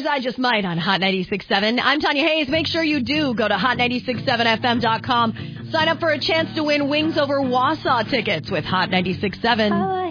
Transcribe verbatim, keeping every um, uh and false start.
Listeners, I just might on Hot ninety-six point seven. I'm Tanya Hayes. Make sure you do go to hot ninety-six point seven f m dot com. Sign up for a chance to win Wings Over Wausau tickets with Hot ninety-six point seven.